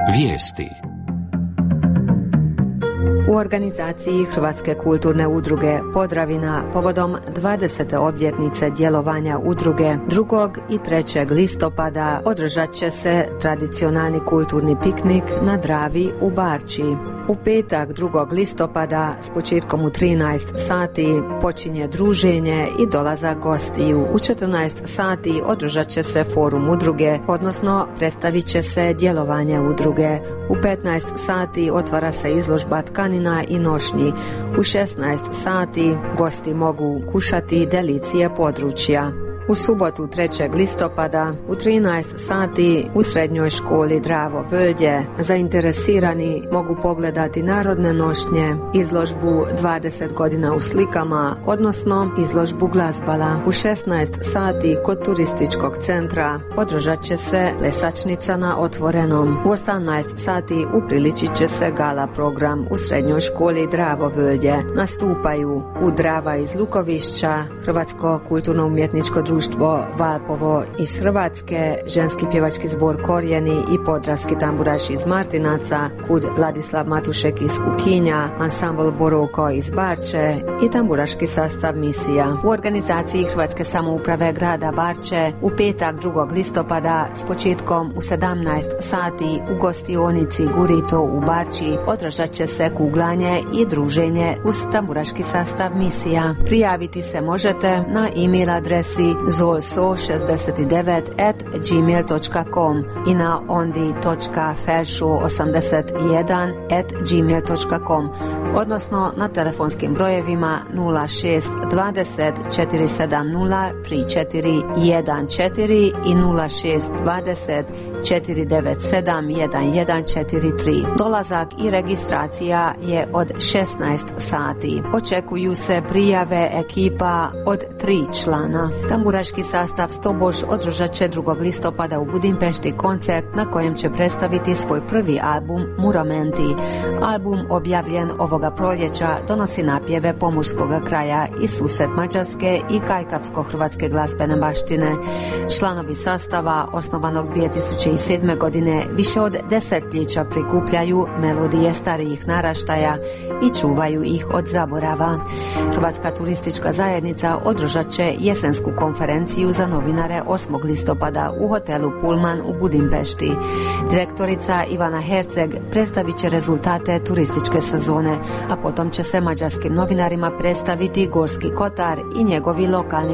Vijesti. U organizaciji Hrvatske kulturne udruge Podravina povodom 20. obljetnice djelovanja udruge 2. i 3. listopada održat će se tradicionalni kulturni piknik na Dravi u Barči. U petak 2. listopada s početkom u 13 sati počinje druženje i dolazak gostiju. U 14 sati održat će se forum udruge, odnosno predstavit će se djelovanje udruge. U 15 sati otvara se izložba tkanina i nošnji. U 16 sati gosti mogu kušati delicije područja. U subotu 3. listopada u 13 sati u srednjoj školi Dravo Völje zainteresirani mogu pogledati narodne nošnje, izložbu 20 godina u slikama, odnosno izložbu glazbala. U 16 sati kod turističkog centra održat će se lesačnica na otvorenom. U 18 sati upriličit će se gala program u srednjoj školi Dravo Völje. Nastupaju u Drava iz Lukovišća, Hrvatsko kulturno-umjetničko društvo Valpovo iz Hrvatske, ženski pjevački zbor Korijeni i podravski tamburaš iz Martinaca, kud Ladislav Matušek iz Kukinja, ansambl Borovko iz Barče i tamburaški sastav Misija. U organizaciji Hrvatske samouprave grada Barče u petak 2. listopada s početkom u 17 sati u gostionici Gurito u Barči održat će se kuglanje i druženje uz tamburaški sastav Misija. Prijaviti se možete na e-mail adresi zolso69@gmail.com i na ondi.fešu81@gmail.com, odnosno na telefonskim brojevima 06 20 470 3414 i 06 20 497 1143. Dolazak i registracija je od 16 sati. Očekuju se prijave ekipa od 3 člana. Tamburaški sastav Stoboš održat će 2. listopada u Budimpešti koncert na kojem će predstaviti svoj prvi album Muromenti. Album objavljen ovoga proljeća donosi napjeve pomorskoga kraja i susret mađarske i kajkavsko-hrvatske glazbene baštine. Članovi sastava, osnovanog 2007. godine, više od desetljeća prikupljaju melodije starijih naraštaja i čuvaju ih od zaborava. Hrvatska turistička zajednica održat će jesensku konferenciju za novinare 8. listopada u hotelu Pullman u Budimpešti. Direktorica Ivana Herceg predstavit će rezultate turističke sezone, a potom će se mađarskim novinarima predstaviti Gorski Kotar i njegovi lokalni